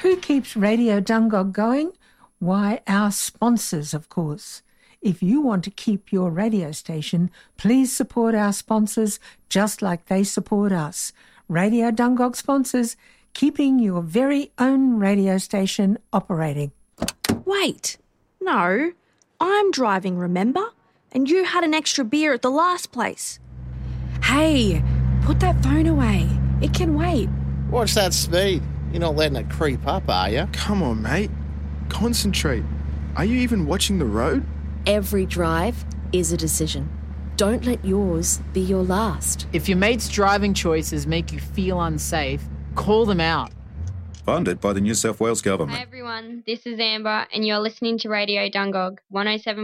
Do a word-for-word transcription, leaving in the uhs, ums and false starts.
who keeps Radio Dungog going? Why, our sponsors, of course. If you want to keep your radio station, please support our sponsors just like they support us. Radio Dungog sponsors, keeping your very own radio station operating. Wait, no, I'm driving, remember? And you had an extra beer at the last place. Hey, put that phone away. It can wait. Watch that speed. You're not letting it creep up, are you? Come on, mate. Concentrate. Are you even watching the road? Every drive is a decision. Don't let yours be your last. If your mate's driving choices make you feel unsafe, call them out. Funded by the New South Wales Government. Hi everyone, this is Amber and you're listening to Radio Dungog one oh seven